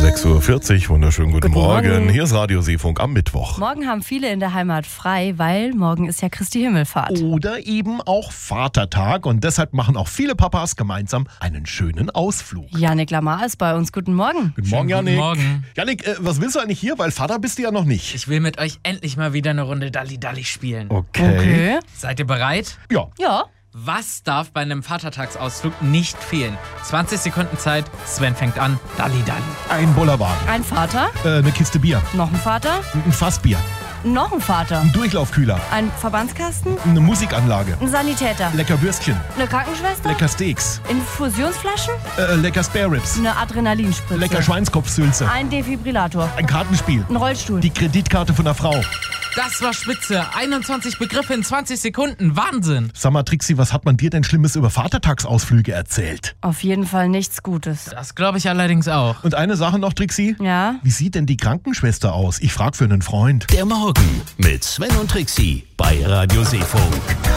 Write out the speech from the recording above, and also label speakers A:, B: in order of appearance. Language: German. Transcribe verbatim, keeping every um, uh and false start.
A: sechs Uhr vierzig, wunderschönen guten,
B: Guten
A: Morgen.
B: Morgen.
A: Hier ist Radio Seefunk am Mittwoch.
B: Morgen haben viele in der Heimat frei, weil morgen ist ja Christi Himmelfahrt.
C: Oder eben auch Vatertag und deshalb machen auch viele Papas gemeinsam einen schönen Ausflug.
B: Janik Lamar ist bei uns. Guten Morgen.
C: Guten Morgen, Janik.
D: Guten Morgen.
C: Janik, äh, was willst du eigentlich hier? Weil Vater bist du ja noch nicht.
D: Ich will mit euch endlich mal wieder eine Runde Dalli Dalli spielen.
B: Okay.
D: Seid ihr bereit?
C: Ja.
B: Ja.
D: Was darf bei einem Vatertagsausflug nicht fehlen? zwanzig Sekunden Zeit, Sven fängt an. Dalli Dalli.
C: Ein Bollerwagen,
B: Ein Vater,
C: äh, eine Kiste Bier,
B: noch ein Vater,
C: ein Fassbier,
B: noch ein Vater,
C: ein Durchlaufkühler,
B: ein Verbandskasten,
C: eine Musikanlage,
B: ein Sanitäter,
C: lecker Würstchen,
B: eine Krankenschwester,
C: lecker Steaks,
B: Infusionsflaschen,
C: äh, lecker Spare Ribs,
B: eine Adrenalinspritze,
C: lecker Schweinskopfsülze,
B: ein Defibrillator,
C: ein Kartenspiel,
B: ein Rollstuhl.
C: die Kreditkarte von der Frau.
D: Das war spitze. einundzwanzig Begriffe in zwanzig Sekunden. Wahnsinn.
C: Sag mal, Trixi, was hat man dir denn Schlimmes über Vatertagsausflüge erzählt?
B: Auf jeden Fall nichts Gutes.
D: Das glaube ich allerdings auch.
C: Und eine Sache noch, Trixi.
B: Ja?
C: Wie sieht denn die Krankenschwester aus? Ich frag für einen Freund.
E: Der Morgen mit Sven und Trixi bei Radio Seefunk.